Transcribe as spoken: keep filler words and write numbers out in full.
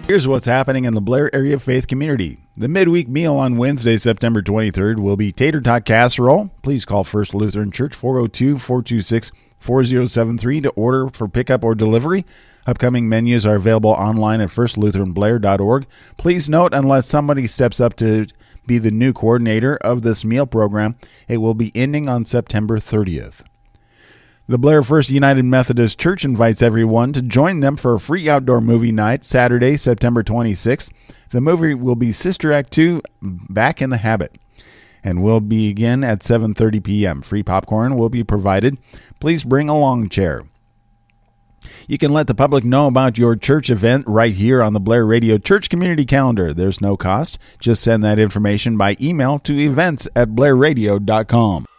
Here's what's happening in the Blair area faith community. The midweek meal on Wednesday, September twenty-third will be tater tot casserole. Please call First Lutheran Church four oh two, four two six, four oh seven three to order for pickup or delivery. Upcoming menus are available online at first lutheran blair dot org. Please note, unless somebody steps up to be the new coordinator of this meal program, it will be ending on September thirtieth. The Blair First United Methodist Church invites everyone to join them for a free outdoor movie night Saturday, September twenty-sixth. The movie will be Sister Act two, Back in the Habit, and will begin at seven thirty p.m. Free popcorn will be provided. Please bring a lawn chair. You can let the public know about your church event right here on the Blair Radio Church Community Calendar. There's no cost. Just send that information by email to events at blair radio dot com.